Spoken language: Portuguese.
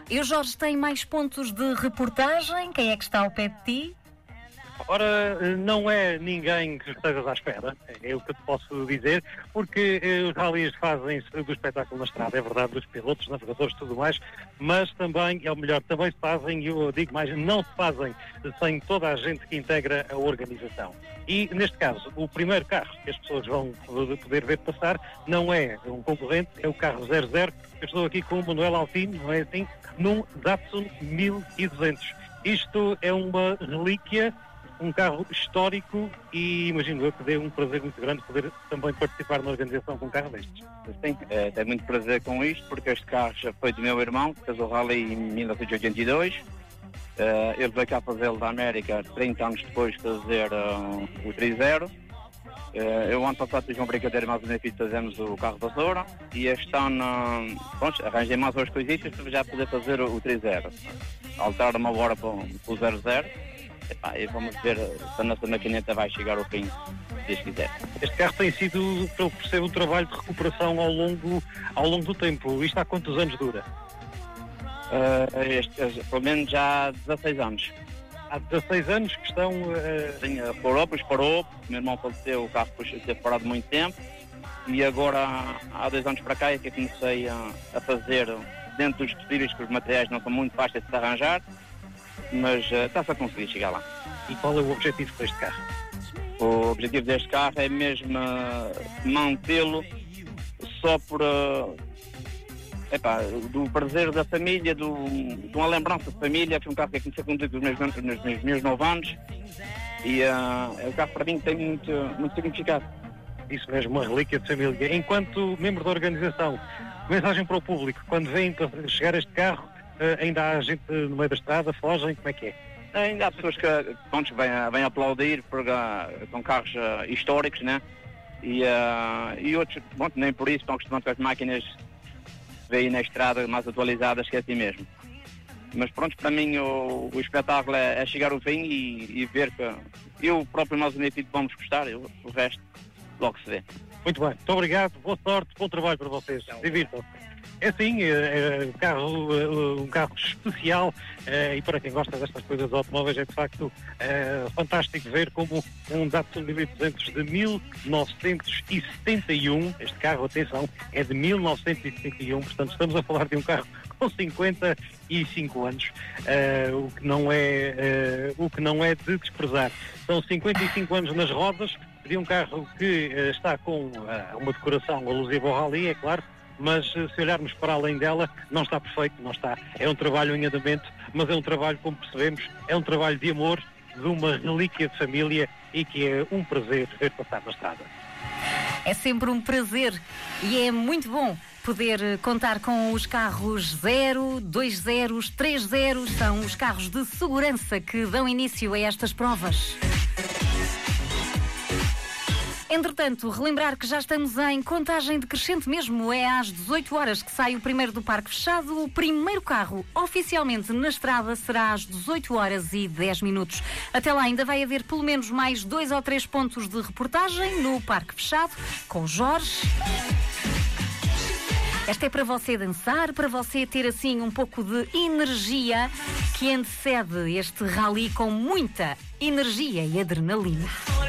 E o Jorge tem mais pontos de reportagem? Quem é que está ao pé de ti? Ora, não é ninguém que estejas à espera, é o que eu te posso dizer, porque os rallies fazem-se do espetáculo na estrada, é verdade, dos pilotos, navegadores e tudo mais, mas também, é o melhor, também se fazem, e eu digo mais, não se fazem sem toda a gente que integra a organização. E, neste caso, o primeiro carro que as pessoas vão poder ver passar não é um concorrente, é o carro 00. Eu estou aqui com o Manuel Altino, não é assim? Num Datsun 1200. Isto é uma relíquia, um carro histórico e imagino eu que dê um prazer muito grande poder também participar na organização com um carro destes. Sim, tenho muito prazer com isto, porque este carro já foi do meu irmão, que fez o rally em 1982. Ele veio cá fazê-lo da América 30 anos depois de fazer o 30. Eu ano passado fiz uma brincadeira mais ou menos e fazemos o carro da Zora e este ano pronto, arranjei mais umas coisitas para já poder fazer o 30. Alterar uma hora para o 00. E vamos ver se a nossa maquineta vai chegar ao fim, se Deus quiser. Este carro tem sido, pelo que percebo, um trabalho de recuperação ao longo do tempo. Isto há quantos anos dura? Pelo menos já há 16 anos. Há 16 anos que estão... Sim, parou, o meu irmão faleceu, o carro depois teve parado muito tempo e agora há 2 anos para cá é que eu comecei a fazer dentro dos possíveis, que os materiais não são muito fáceis de arranjar, mas está-se a conseguir chegar lá. E qual é o objetivo deste carro? O objetivo deste carro é mesmo mantê-lo só por do prazer da família, de uma lembrança de família. Foi um carro que eu comecei a conduzir nos meus 9 anos e é um carro para mim que tem muito, muito significado. Isso mesmo, uma relíquia de família. Enquanto membro da organização, mensagem para o público, quando vêm para chegar este carro, ainda há gente no meio da estrada, fogem, como é que é? Ainda há pessoas que vêm aplaudir com carros históricos, né? E outros, bom, nem por isso estão acostumados com as máquinas que vêm na estrada mais atualizadas, que é assim mesmo. Mas pronto, para mim o espetáculo é chegar ao fim e ver que eu próprio mais um filho vamos gostar, o resto logo se vê. Muito bem, muito obrigado, boa sorte, bom trabalho para vocês, divirtam-se. É assim, um carro especial e para quem gosta destas coisas automóveis é de facto fantástico ver como um Datsun 1200 de 1971, este carro, atenção, é de 1971, portanto estamos a falar de um carro com 55 anos, o que não é de desprezar. São 55 anos nas rodas de um carro que está com uma decoração alusiva ao rally, é claro, mas se olharmos para além dela, não está perfeito, não está. É um trabalho em andamento, mas é um trabalho, como percebemos, é um trabalho de amor, de uma relíquia de família e que é um prazer ver passar na estrada. É sempre um prazer e é muito bom poder contar com os carros 0, 2 zeros, 3 zeros, são os carros de segurança que dão início a estas provas. Entretanto, relembrar que já estamos em contagem decrescente mesmo, é às 18 horas que sai o primeiro do parque fechado. O primeiro carro oficialmente na estrada será às 18 horas e 10 minutos. Até lá ainda vai haver pelo menos mais 2 ou 3 pontos de reportagem no parque fechado, com Jorge. Esta é para você dançar, para você ter assim um pouco de energia que antecede este rally com muita energia e adrenalina.